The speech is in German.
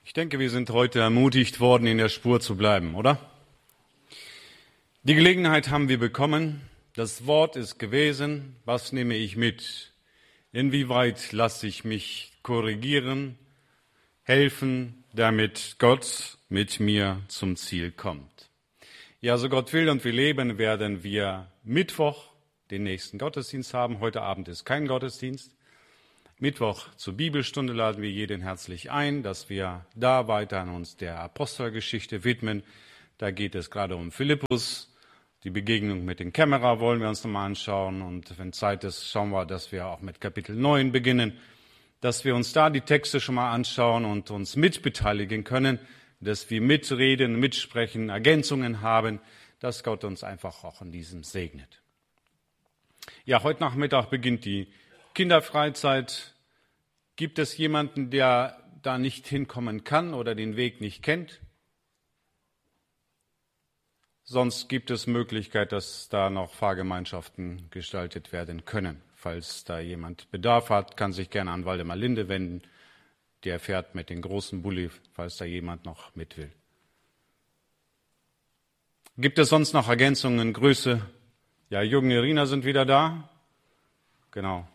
Ich denke, wir sind heute ermutigt worden, in der Spur zu bleiben, oder? Die Gelegenheit haben wir bekommen. Das Wort ist gewesen. Was nehme ich mit? Inwieweit lasse ich mich korrigieren, helfen, damit Gott mit mir zum Ziel kommt? Ja, so Gott will und wir leben, werden wir Mittwoch den nächsten Gottesdienst haben. Heute Abend ist kein Gottesdienst. Mittwoch zur Bibelstunde laden wir jeden herzlich ein, dass wir da weiter an uns der Apostelgeschichte widmen. Da geht es gerade um Philippus. Die Begegnung mit den Kämmerer wollen wir uns nochmal anschauen. Und wenn Zeit ist, schauen wir, dass wir auch mit Kapitel 9 beginnen, dass wir uns da die Texte schon mal anschauen und uns mitbeteiligen können, dass wir mitreden, mitsprechen, Ergänzungen haben, dass Gott uns einfach auch in diesem segnet. Ja, heute Nachmittag beginnt die Kinderfreizeit. Gibt es jemanden, der da nicht hinkommen kann oder den Weg nicht kennt? Sonst gibt es Möglichkeit, dass da noch Fahrgemeinschaften gestaltet werden können. Falls da jemand Bedarf hat, kann sich gerne an Waldemar Linde wenden. Der fährt mit den großen Bulli, falls da jemand noch mit will. Gibt es sonst noch Ergänzungen, Grüße? Ja, Jürgen und Irina sind wieder da. Genau.